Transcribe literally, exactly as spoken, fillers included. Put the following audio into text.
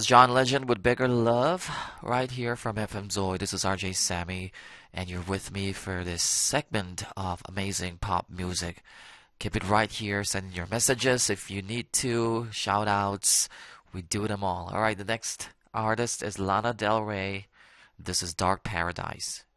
was John Legend with Bigger Love right here from F M Zoe. This is R J Sammy, and you're with me for this segment of amazing pop music. Keep it right here. Send in your messages if you need to. Shout outs. We do them all. All right, the next artist is Lana Del Rey. This is Dark Paradise.